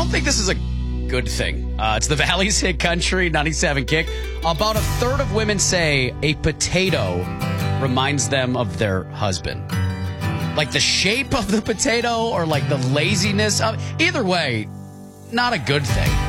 don't think this is a good thing. It's the Valley's Hit Country 97 Kick. About a third of women say a potato reminds them of their husband. Like the shape of the potato or like the laziness of either way, not a good thing.